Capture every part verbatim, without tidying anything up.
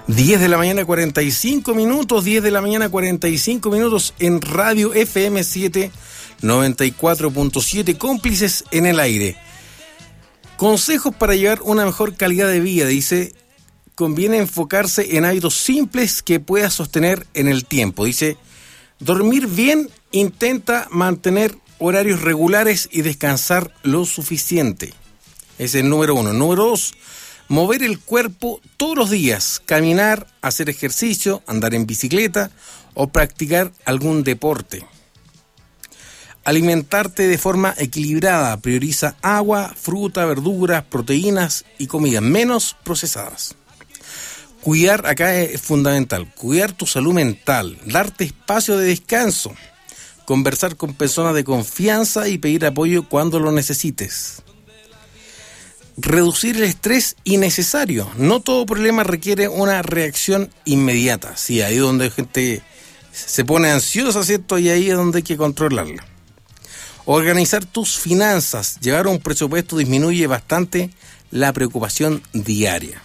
diez de la mañana, cuarenta y cinco minutos, diez de la mañana, cuarenta y cinco minutos en Radio F M siete noventa y cuatro punto siete, cómplices en el aire. Consejos para llevar una mejor calidad de vida, dice, conviene enfocarse en hábitos simples que puedas sostener en el tiempo. Dice, dormir bien, intenta mantener horarios regulares y descansar lo suficiente. Ese es el número uno. Número dos, mover el cuerpo todos los días, caminar, hacer ejercicio, andar en bicicleta o practicar algún deporte. Alimentarte de forma equilibrada, prioriza agua, fruta, verduras, proteínas y comidas menos procesadas. Cuidar, acá es fundamental, cuidar tu salud mental, darte espacio de descanso, conversar con personas de confianza y pedir apoyo cuando lo necesites. Reducir el estrés innecesario. No todo problema requiere una reacción inmediata. Sí, ahí es donde la gente se pone ansiosa, ¿cierto? Y ahí es donde hay que controlarla. Organizar tus finanzas. Llevar un presupuesto disminuye bastante la preocupación diaria.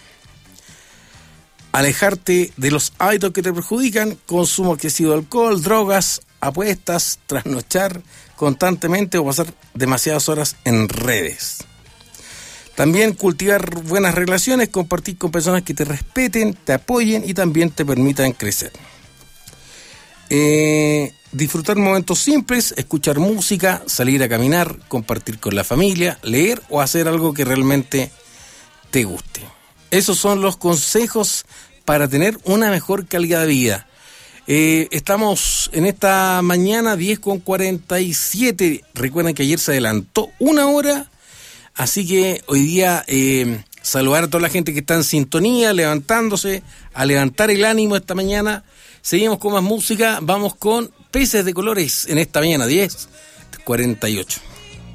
Alejarte de los hábitos que te perjudican. Consumo excesivo de alcohol, drogas, apuestas, trasnochar constantemente o pasar demasiadas horas en redes. También cultivar buenas relaciones, compartir con personas que te respeten, te apoyen y también te permitan crecer. Eh, disfrutar momentos simples, escuchar música, salir a caminar, compartir con la familia, leer o hacer algo que realmente te guste. Esos son los consejos para tener una mejor calidad de vida. Eh, estamos en esta mañana diez con cuarenta y siete. Recuerden que ayer se adelantó una hora. Así que hoy día eh, saludar a toda la gente que está en sintonía, levantándose, a levantar el ánimo esta mañana. Seguimos con más música, vamos con Peces de Colores en esta mañana, diez cuarenta y ocho.